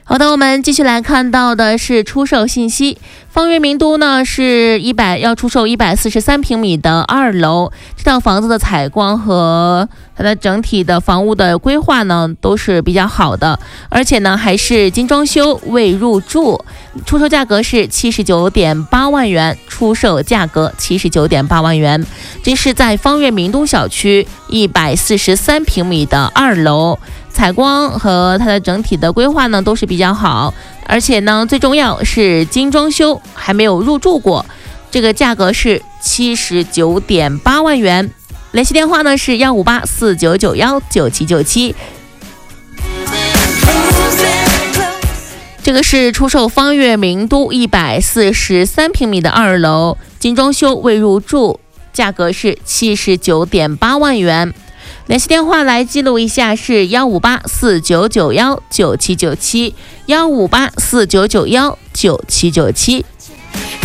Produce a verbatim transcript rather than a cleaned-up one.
好的，我们继续来看到的是出售信息。方悦名都呢是一百要出售一百四十三平米的二楼，这套房子的采光和它的整体的房屋的规划呢都是比较好的，而且呢还是精装修未入住，出售价格是七十九点八万元，出售价格七十九点八万元。这是在方悦名都小区一百四十三平米的二楼。采光和它的整体的规划呢都是比较好，而且呢最重要是精装修，还没有入住过，这个价格是七十九点八万元。联系电话呢是幺五八四九九幺九七九七。这个是出售方悦名都一百四十三平米的二楼，精装修未入住，价格是七十九点八万元。联系电话来记录一下是幺五八四九九幺九七九七，幺五八四九九幺九七九七。